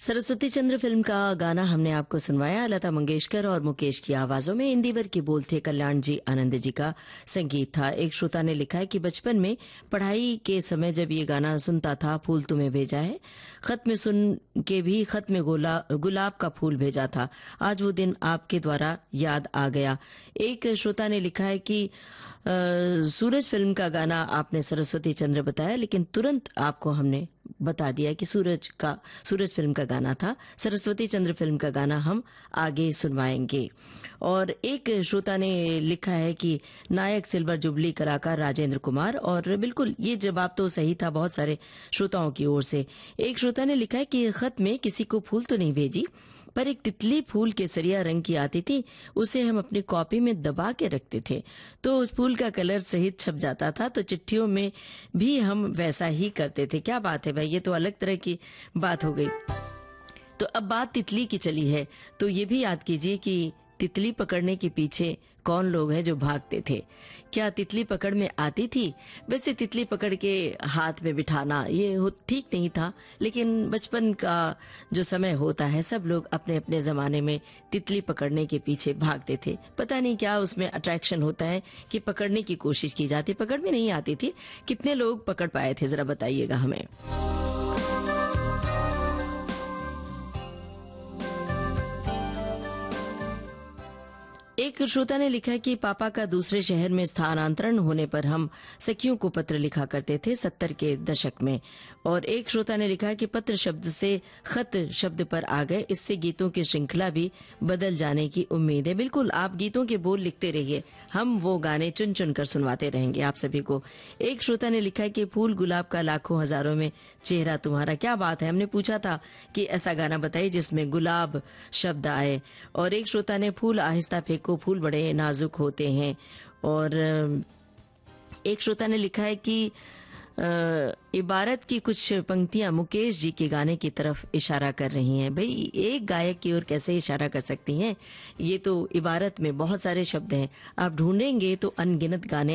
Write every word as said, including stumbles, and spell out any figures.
सरस्वती चंद्र film का गाना हमने आपको सुनवाया। लता मंगेशकर और मुकेश की आवाजों में। इंदिवर की बोल थे, कल्याण जी आनंद जी का संगीत था। एक श्रोता ने लिखा है कि बचपन में पढ़ाई के समय जब ये गाना सुनता था, फूल तुम्हें भेजा है, खत में सुन के भी खत में गोला गुलाब का फूल भेजा था, आज वो दिन आपके द्वारा याद आ गया। एक श्रोता ने लिखा है कि आ, सूरज फिल्म का गाना आपने सरस्वती चंद्र बताया, लेकिन तुरंत आपको हमने बता दिया कि सूरज का सूरज फिल्म का गाना था। सरस्वती चंद्र फिल्म का गाना हम आगे सुनवाएंगे। और एक श्रोता ने लिखा है कि नायक सिल्वर जुबली कलाकार राजेंद्र कुमार, और बिल्कुल ये जवाब तो सही था बहुत सारे श्रोताओं की ओर से। एक श्रोता ने लिखा है कि खत में किसी को फूल तो नहीं भेजी, पर एक तितली फूल केसरिया रंग की आती थी, उसे हम अपनी कॉपी में दबा के रखते थे तो उस फूल का कलर सहित छप जाता था, तो चिट्ठियों में भी हम वैसा ही करते थे। क्या बात है भाई, ये तो अलग तरह की बात हो गई। तो अब बात तितली की चली है, तो ये भी याद कीजिए कि तितली पकड़ने के पीछे कौन लोग हैं जो भागते थे। क्या तितली पकड़ में आती थी? वैसे तितली पकड़ के हाथ में बिठाना ये ठीक नहीं था, लेकिन बचपन का जो समय होता है, सब लोग अपने अपने जमाने में तितली पकड़ने के पीछे भागते थे। पता नहीं क्या उसमें अट्रैक्शन होता है कि पकड़ने की कोशिश की जाती, पकड़ में नहीं आती थी। कितने लोग पकड़ पाए थे, जरा बताइएगा हमें। एक श्रोता ने लिखा है कि पापा का दूसरे शहर में स्थानांतरण होने पर हम सखियों को पत्र लिखा करते थे सत्तर के दशक में। और एक श्रोता ने लिखा है कि पत्र शब्द से खत शब्द पर आ गए, इससे गीतों की श्रृंखला भी बदल जाने की उम्मीद है। बिल्कुल, आप गीतों के बोल लिखते रहिए, हम वो गाने चुन चुन कर सुनवाते रहेंगे आप सभी को। एक श्रोता ने लिखा है कि फूल गुलाब का लाखों हजारों में चेहरा तुम्हारा। क्या बात है, हमने पूछा था कि ऐसा गाना बताइए जिसमें गुलाब शब्द आए। और एक श्रोता ने फूल आहिस्ता फेंको, फूल बड़े नाजुक होते हैं। और एक श्रोता ने लिखा है कि इबारत की कुछ पंक्तियां मुकेश जी के गाने की तरफ इशारा कर रही हैं। भाई, एक गायक की ओर कैसे इशारा कर सकती हैं? ये तो इबारत में बहुत सारे शब्द हैं, आप ढूंढेंगे तो अनगिनत गाने